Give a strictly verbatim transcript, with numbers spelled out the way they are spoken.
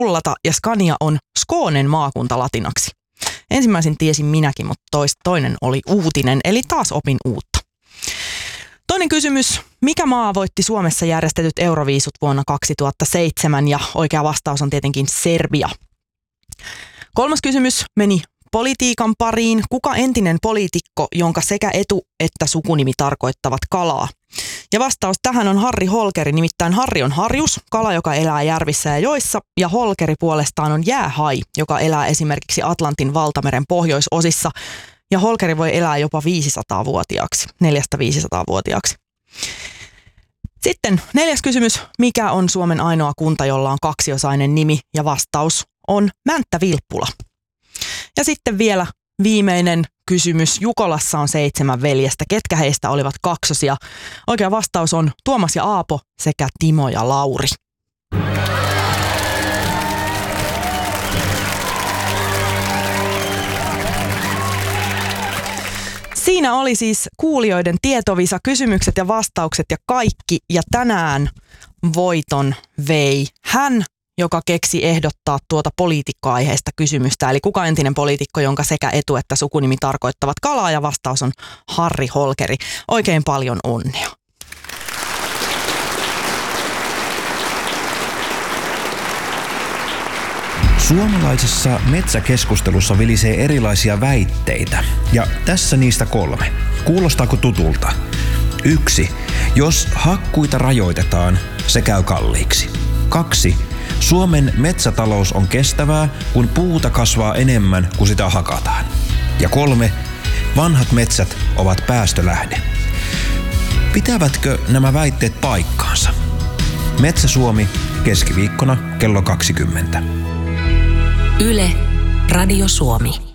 rullata ja Scania on Skånen maakunta latinaksi. Ensimmäisen tiesin minäkin, mutta tois, toinen oli uutinen, eli taas opin uutta. Toinen kysymys. Mikä maa voitti Suomessa järjestetyt Euroviisut vuonna kaksituhattaseitsemän? Ja oikea vastaus on tietenkin Serbia. Kolmas kysymys meni politiikan pariin. Kuka entinen poliitikko, jonka sekä etu- että sukunimi tarkoittavat kalaa? Ja vastaus tähän on Harri Holkeri, nimittäin Harri on harjus, kala, joka elää järvissä ja joissa, ja Holkeri puolestaan on jäähai, joka elää esimerkiksi Atlantin valtameren pohjoisosissa, ja Holkeri voi elää jopa viisisataa-vuotiaaksi, neljästä viisisataa-vuotiaaksi. Sitten neljäs kysymys, mikä on Suomen ainoa kunta, jolla on kaksiosainen nimi, ja vastaus on Mänttä-Vilppula. Ja sitten vielä viimeinen kysymys. Jukolassa on seitsemän veljestä. Ketkä heistä olivat kaksosia? Oikea vastaus on Tuomas ja Aapo sekä Timo ja Lauri. Siinä oli siis kuulijoiden tietovisa, kysymykset ja vastaukset ja kaikki. Ja tänään voiton vei hän, joka keksi ehdottaa tuota poliitikkoaiheesta kysymystä. Eli kuka entinen poliitikko, jonka sekä etu- että sukunimi tarkoittavat kalaa, ja vastaus on Harri Holkeri. Oikein paljon onnea. Suomalaisessa metsäkeskustelussa vilisee erilaisia väitteitä, ja tässä niistä kolme. Kuulostaako tutulta? Yksi. Jos hakkuita rajoitetaan, se käy kalliiksi. Kaksi. Suomen metsätalous on kestävää, kun puuta kasvaa enemmän kuin sitä hakataan. Ja kolme. Vanhat metsät ovat päästölähde. Pitävätkö nämä väitteet paikkaansa? Metsä Suomi, keskiviikkona kello kaksikymmentä. Yle, Radio Suomi.